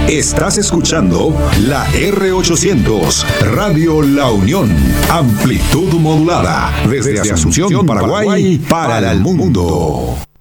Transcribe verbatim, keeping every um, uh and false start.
Estás escuchando la erre ochocientos, Radio La Unión. Amplitud modulada. Desde, desde Asunción, Paraguay, para el mundo.